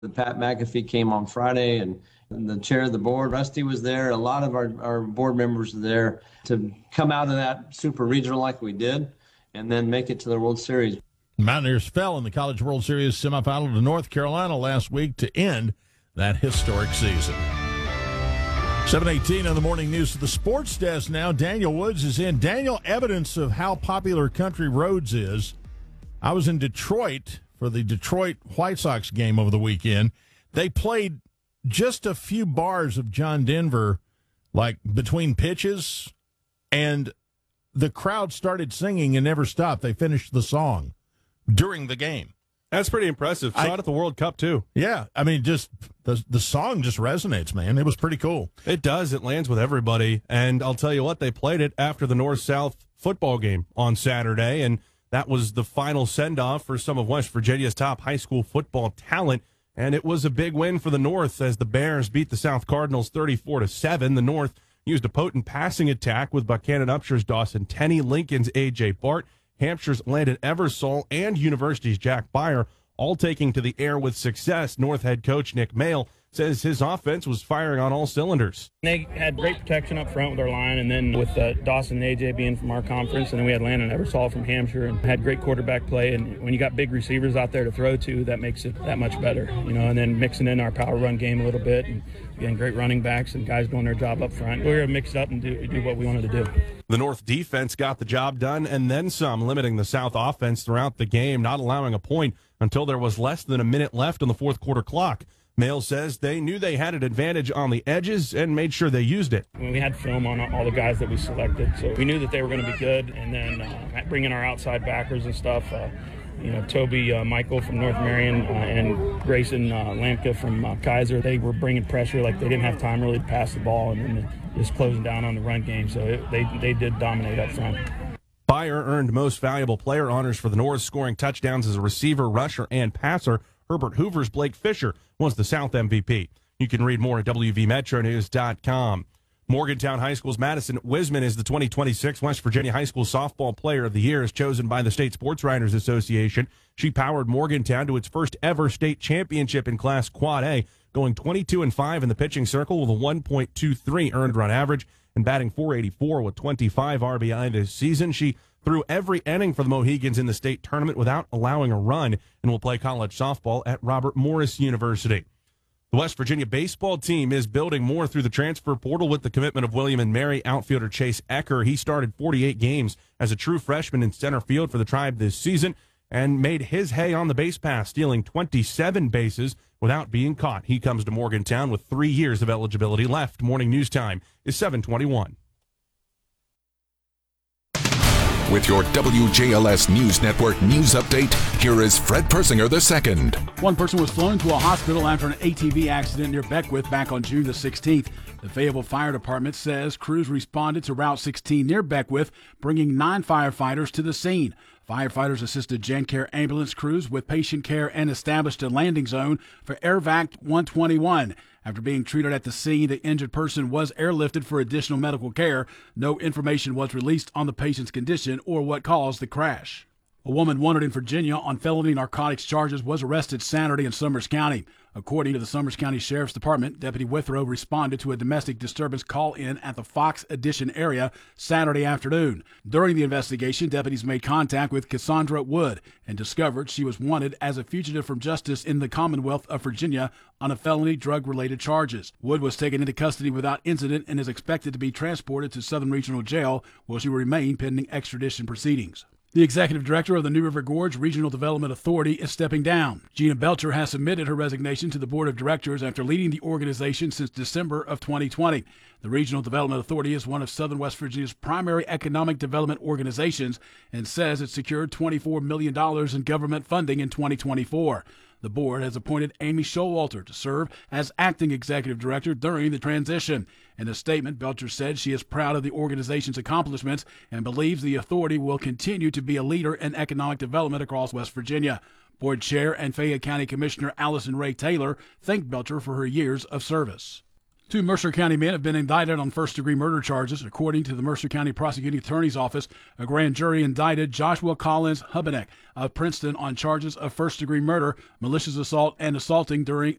The Pat McAfee came on Friday, and the chair of the board, Rusty, was there. A lot of our board members were there to come out of that super regional like we did and then make it to the World Series. Mountaineers fell in the College World Series semifinal to North Carolina last week to end that historic season. 7:18 on the morning news to the sports desk now. Daniel Woods is in. Daniel, evidence of how popular Country Roads is. I was in Detroit for the Detroit White Sox game over the weekend. They played just a few bars of John Denver, like between pitches, and the crowd started singing and never stopped. They finished the song during the game. That's pretty impressive. Saw it at the World Cup, too. Yeah, I mean, just the song just resonates, man. It was pretty cool. It does. It lands with everybody. And I'll tell you what, they played it after the North-South football game on Saturday, and that was the final send-off for some of West Virginia's top high school football talent. And it was a big win for the North as the Bears beat the South Cardinals 34-7. The North used a potent passing attack with Buchanan Upsher's Dawson Tenney, Lincoln's A.J. Bart, Hampshire's Landon Eversole, and University's Jack Byer, all taking to the air with success. North head coach Nick Mayle says his offense was firing on all cylinders. They had great protection up front with our line, and then with Dawson and AJ being from our conference, and then we had Landon Eversole from Hampshire, and had great quarterback play. And when you got big receivers out there to throw to, that makes it that much better, And then mixing in our power run game a little bit, and getting great running backs and guys doing their job up front. We're going to mix it up and do what we wanted to do. The North defense got the job done and then some, limiting the South offense throughout the game, not allowing a point until there was less than a minute left on the fourth quarter clock. Mayle says they knew they had an advantage on the edges and made sure they used it. We had film on all the guys that we selected, so we knew that they were going to be good. And then bringing our outside backers and stuff, Toby Michael from North Marion and Grayson Lamka from Kaiser, they were bringing pressure like they didn't have time really to pass the ball, and then just closing down on the run game. So they did dominate up front. Byer earned most valuable player honors for the North, scoring touchdowns as a receiver, rusher, and passer. Herbert Hoover's Blake Fisher was the South MVP. You can read more at WVMetroNews.com. Morgantown High School's Madison Wisman is the 2026 West Virginia High School Softball Player of the Year, as chosen by the State Sports Writers Association. She powered Morgantown to its first ever state championship in Class Quad A, going 22-5 in the pitching circle with a 1.23 earned run average and batting .484 with 25 RBI this season. She threw every inning for the Mohegans in the state tournament without allowing a run and will play college softball at Robert Morris University. The West Virginia baseball team is building more through the transfer portal with the commitment of William and Mary outfielder Chase Ecker. He started 48 games as a true freshman in center field for the Tribe this season and made his hay on the base pass, stealing 27 bases without being caught. He comes to Morgantown with 3 years of eligibility left. Morning news time is 7:21. With your WJLS News Network news update, here is Fred Persinger II. One person was flown to a hospital after an ATV accident near Beckwith back on June the 16th. The Fayetteville Fire Department says crews responded to Route 16 near Beckwith, bringing 9 firefighters to the scene. Firefighters assisted JanCare ambulance crews with patient care and established a landing zone for AirVac 121. After being treated at the scene, the injured person was airlifted for additional medical care. No information was released on the patient's condition or what caused the crash. A woman wanted in Virginia on felony narcotics charges was arrested Saturday in Summers County. According to the Summers County Sheriff's Department, Deputy Withrow responded to a domestic disturbance call-in at the Fox Addition area Saturday afternoon. During the investigation, deputies made contact with Cassandra Wood and discovered she was wanted as a fugitive from justice in the Commonwealth of Virginia on a felony drug-related charges. Wood was taken into custody without incident and is expected to be transported to Southern Regional Jail, where she will remain pending extradition proceedings. The executive director of the New River Gorge Regional Development Authority is stepping down. Gina Belcher has submitted her resignation to the board of directors after leading the organization since December of 2020. The Regional Development Authority is one of Southern West Virginia's primary economic development organizations and says it secured $24 million in government funding in 2024. The board has appointed Amy Showalter to serve as acting executive director during the transition. In a statement, Belcher said she is proud of the organization's accomplishments and believes the authority will continue to be a leader in economic development across West Virginia. Board Chair and Fayette County Commissioner Allison Ray Taylor thanked Belcher for her years of service. Two Mercer County men have been indicted on first-degree murder charges. According to the Mercer County Prosecuting Attorney's Office, a grand jury indicted Joshua Collins Hubenek of Princeton on charges of first-degree murder, malicious assault, and assaulting during